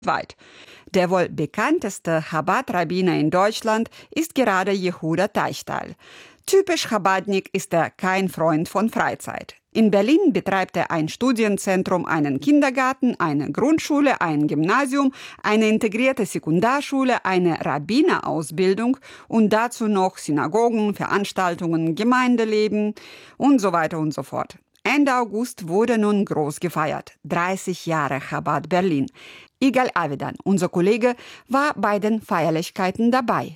weit. Der wohl bekannteste Chabad-Rabbiner in Deutschland ist gerade Jehuda Teichtal. Typisch Chabadnik ist er kein Freund von Freizeit. In Berlin betreibt er ein Studienzentrum, einen Kindergarten, eine Grundschule, ein Gymnasium, eine integrierte Sekundarschule, eine Rabbinerausbildung und dazu noch Synagogen, Veranstaltungen, Gemeindeleben und so weiter und so fort. Ende August wurde nun groß gefeiert. 30 Jahre Chabad Berlin. Igal Avidan, unser Kollege, war bei den Feierlichkeiten dabei.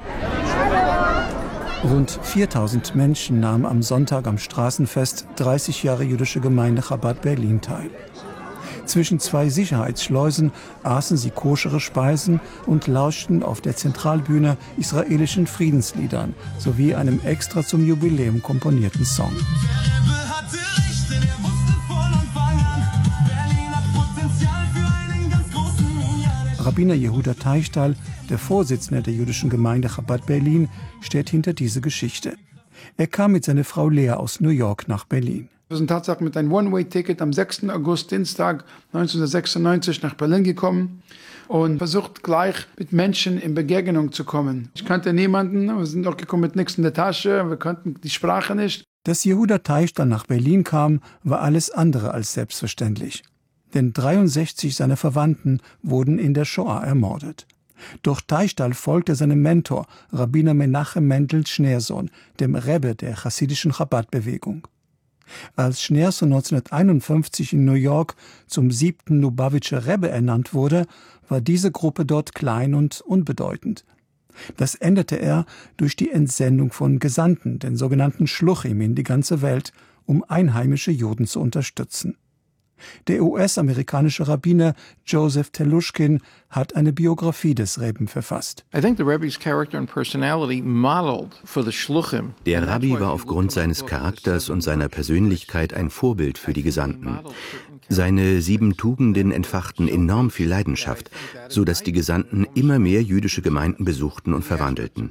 Rund 4000 Menschen nahmen am Sonntag am Straßenfest 30 Jahre jüdische Gemeinde Chabad Berlin teil. Zwischen zwei Sicherheitsschleusen aßen sie koschere Speisen und lauschten auf der Zentralbühne israelischen Friedensliedern sowie einem extra zum Jubiläum komponierten Song. Rabbiner Jehuda Teichtal, der Vorsitzende der jüdischen Gemeinde Chabad Berlin, steht hinter diese Geschichte. Er kam mit seiner Frau Lea aus New York nach Berlin. Wir sind tatsächlich mit einem One-Way-Ticket am 6. August, Dienstag 1996 nach Berlin gekommen und versucht gleich mit Menschen in Begegnung zu kommen. Ich kannte niemanden, wir sind auch gekommen mit nichts in der Tasche, wir kannten die Sprache nicht. Dass Jehuda Teichtal nach Berlin kam, war alles andere als selbstverständlich. Denn 63 seiner Verwandten wurden in der Shoah ermordet. Doch Teichtal folgte seinem Mentor, Rabbiner Menachem Mendel Schneersohn, dem Rebbe der chassidischen Chabad-Bewegung. Als Schneersohn 1951 in New York zum 7. Lubavitcher Rebbe ernannt wurde, war diese Gruppe dort klein und unbedeutend. Das änderte er durch die Entsendung von Gesandten, den sogenannten Schluchim, in die ganze Welt, um einheimische Juden zu unterstützen. Der US-amerikanische Rabbiner Joseph Telushkin hat eine Biografie des Rebben verfasst. Der Rabbi war aufgrund seines Charakters und seiner Persönlichkeit ein Vorbild für die Gesandten. Seine 7 Tugenden entfachten enorm viel Leidenschaft, sodass die Gesandten immer mehr jüdische Gemeinden besuchten und verwandelten.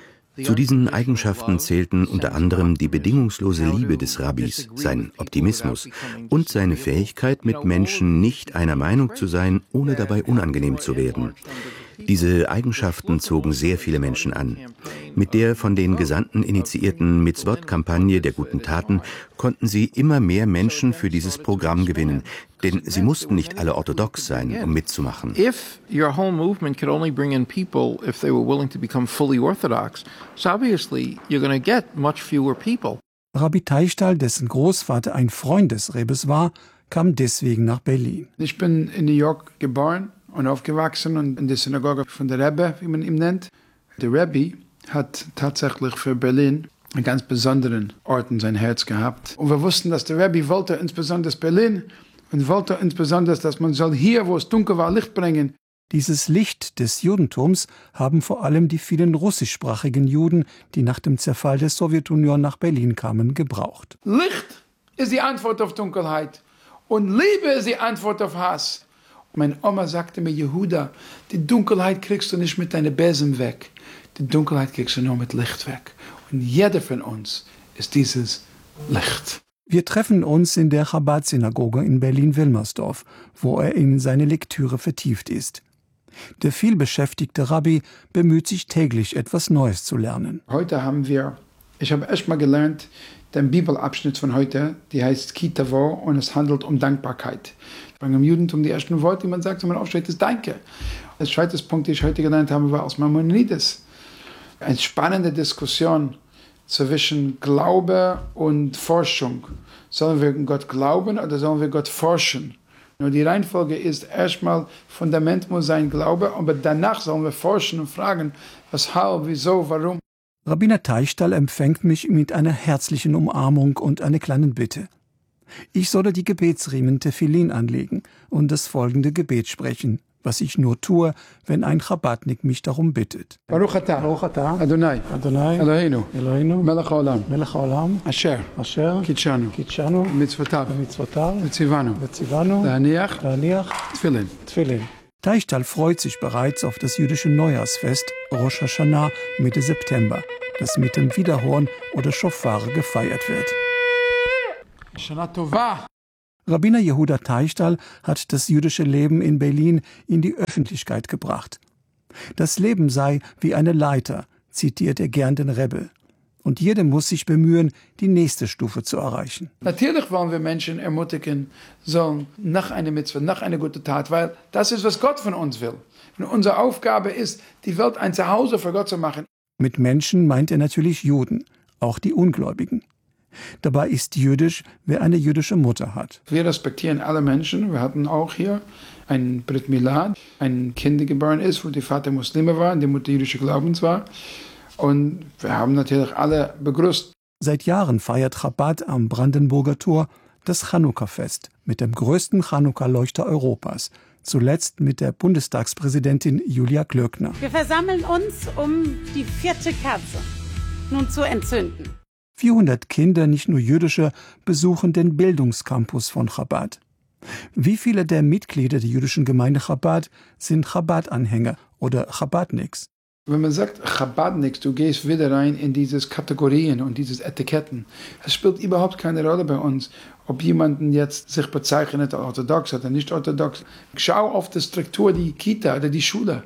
Zu diesen Eigenschaften zählten unter anderem die bedingungslose Liebe des Rabbis, sein Optimismus und seine Fähigkeit, mit Menschen nicht einer Meinung zu sein, ohne dabei unangenehm zu werden. Diese Eigenschaften zogen sehr viele Menschen an. Mit der von den Gesandten initiierten Mitzvot-Kampagne der guten Taten konnten sie immer mehr Menschen für dieses Programm gewinnen, denn sie mussten nicht alle orthodox sein, um mitzumachen. If your whole movement could only bring in people if they were willing to become fully orthodox, so obviously you're going to get much fewer people. Rabbi Teichtal, dessen Großvater ein Freund des Rebbes war, kam deswegen nach Berlin. Ich bin in New York geboren und aufgewachsen und in der Synagoge von der Rebbe, wie man ihn nennt. Der Rebbe hat tatsächlich für Berlin einen ganz besonderen Ort in sein Herz gehabt. Und wir wussten, dass der Rebbe wollte insbesondere Berlin und wollte insbesondere, dass man soll hier, wo es dunkel war, Licht bringen. Dieses Licht des Judentums haben vor allem die vielen russischsprachigen Juden, die nach dem Zerfall der Sowjetunion nach Berlin kamen, gebraucht. Licht ist die Antwort auf Dunkelheit und Liebe ist die Antwort auf Hass. Meine Oma sagte mir, Jehuda, die Dunkelheit kriegst du nicht mit deinem Besen weg. Die Dunkelheit kriegst du nur mit Licht weg. Und jeder von uns ist dieses Licht. Wir treffen uns in der Chabad-Synagoge in Berlin-Wilmersdorf, wo er in seine Lektüre vertieft ist. Der vielbeschäftigte Rabbi bemüht sich täglich, etwas Neues zu lernen. Heute ich habe erst mal gelernt, den Bibelabschnitt von heute, die heißt Ki Tavo und es handelt um Dankbarkeit. Im Judentum die ersten Worte, die man sagt, wenn man aufsteht, ist Danke. Der zweite Punkt, den ich heute gelernt habe, war aus Maimonides. Eine spannende Diskussion zwischen Glaube und Forschung. Sollen wir Gott glauben oder sollen wir Gott forschen? Nur die Reihenfolge ist erstmal, Fundament muss sein Glaube, aber danach sollen wir forschen und fragen, weshalb, wieso, warum. Rabbiner Teichtal empfängt mich mit einer herzlichen Umarmung und einer kleinen Bitte. Ich solle die Gebetsriemen Tefillin anlegen und das folgende Gebet sprechen, was ich nur tue, wenn ein Chabadnik mich darum bittet. Baruch atah, Adonai, Eloheinu, Melech haolam, Asher, Kitshanu, Mitzvotav, Vetzivanu, La'aniach, Tfilin. Teichtal freut sich bereits auf das jüdische Neujahrsfest Rosh Hashanah Mitte September, das mit dem Widerhorn oder Schofar gefeiert wird. Shana Tova. Rabbiner Yehuda Teichtal hat das jüdische Leben in Berlin in die Öffentlichkeit gebracht. Das Leben sei wie eine Leiter, zitiert er gern den Rebbe. Und jeder muss sich bemühen, die nächste Stufe zu erreichen. Natürlich wollen wir Menschen ermutigen, sollen nach einer Mitzvah, nach einer guten Tat, weil das ist, was Gott von uns will. Und unsere Aufgabe ist, die Welt ein Zuhause für Gott zu machen. Mit Menschen meint er natürlich Juden, auch die Ungläubigen. Dabei ist jüdisch, wer eine jüdische Mutter hat. Wir respektieren alle Menschen. Wir hatten auch hier ein Brit Milá, ein Kind geboren ist, wo die Vater Muslime war und die Mutter jüdische Glaubens war. Und wir haben natürlich alle begrüßt. Seit Jahren feiert Chabad am Brandenburger Tor das Chanukka-Fest mit dem größten Chanukka-Leuchter Europas. Zuletzt mit der Bundestagspräsidentin Julia Klöckner. Wir versammeln uns, um die 4. Kerze nun zu entzünden. 400 Kinder, nicht nur jüdische, besuchen den Bildungscampus von Chabad. Wie viele der Mitglieder der jüdischen Gemeinde Chabad sind Chabad-Anhänger oder Chabadniks? Wenn man sagt Chabadniks, du gehst wieder rein in diese Kategorien und diese Etiketten. Es spielt überhaupt keine Rolle bei uns, ob jemanden jetzt sich bezeichnet als orthodox oder nicht orthodox. Schau auf die Struktur, die Kita oder die Schule.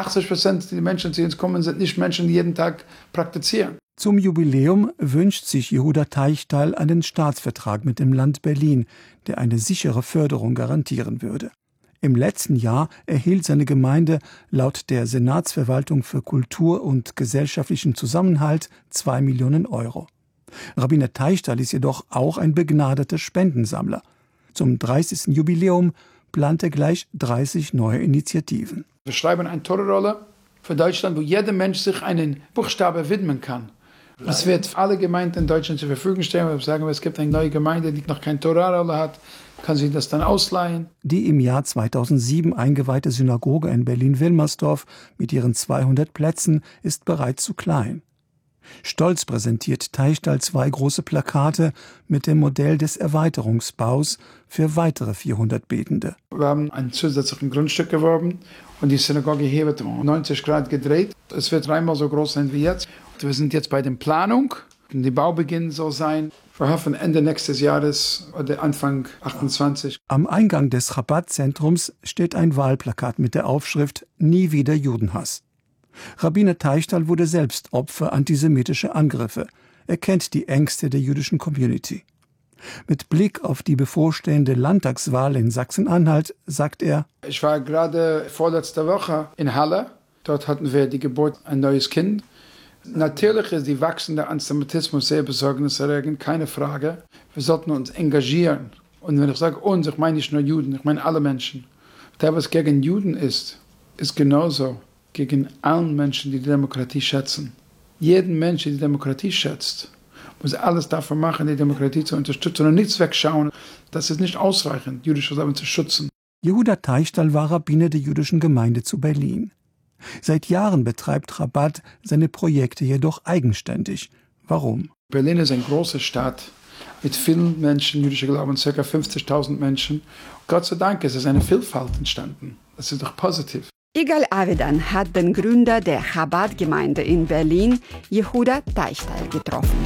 80% der Menschen, die uns kommen, sind nicht Menschen, die jeden Tag praktizieren. Zum Jubiläum wünscht sich Yehuda Teichtal einen Staatsvertrag mit dem Land Berlin, der eine sichere Förderung garantieren würde. Im letzten Jahr erhielt seine Gemeinde laut der Senatsverwaltung für Kultur und gesellschaftlichen Zusammenhalt 2 Millionen Euro. Rabbiner Teichtal ist jedoch auch ein begnadeter Spendensammler. Zum 30. Jubiläum plant er gleich 30 neue Initiativen. Wir schreiben eine Torahrolle für Deutschland, wo jeder Mensch sich einen Buchstabe widmen kann. Das wird für alle Gemeinden in Deutschland zur Verfügung stellen. Wir sagen, es gibt eine neue Gemeinde, die noch keine Torahrolle hat, kann sie das dann ausleihen. Die im Jahr 2007 eingeweihte Synagoge in Berlin-Wilmersdorf mit ihren 200 Plätzen ist bereits zu klein. Stolz präsentiert Teichtal 2 große Plakate mit dem Modell des Erweiterungsbaus für weitere 400 Betende. Wir haben ein zusätzliches Grundstück geworben und die Synagoge hier wird um 90 Grad gedreht. Es wird 3-mal so groß sein wie jetzt. Wir sind jetzt bei der Planung. Der Baubeginn soll sein, wir hoffen Ende nächstes Jahres oder Anfang 28. Am Eingang des Chabad-Zentrums steht ein Wahlplakat mit der Aufschrift »Nie wieder Judenhass«. Rabbiner Teichtal wurde selbst Opfer antisemitischer Angriffe. Er kennt die Ängste der jüdischen Community. Mit Blick auf die bevorstehende Landtagswahl in Sachsen-Anhalt sagt er: Ich war gerade vorletzte Woche in Halle. Dort hatten wir die Geburt ein neues Kind. Natürlich ist die wachsende Antisemitismus sehr besorgniserregend, keine Frage. Wir sollten uns engagieren. Und wenn ich sage uns, ich meine nicht nur Juden, ich meine alle Menschen. Der, was gegen Juden ist genauso gegen allen Menschen, die die Demokratie schätzen. Jeden Mensch, der die Demokratie schätzt, muss alles dafür machen, die Demokratie zu unterstützen und nichts wegschauen. Das ist nicht ausreichend, jüdische Sachen zu schützen. Yehuda Teichtal war Rabbiner der jüdischen Gemeinde zu Berlin. Seit Jahren betreibt Chabad seine Projekte jedoch eigenständig. Warum? Berlin ist eine große Stadt mit vielen Menschen, jüdischer Glauben, ca. 50.000 Menschen. Gott sei Dank ist eine Vielfalt entstanden. Das ist doch positiv. Igal Avidan hat den Gründer der Chabad-Gemeinde in Berlin, Yehuda Teichtal, getroffen.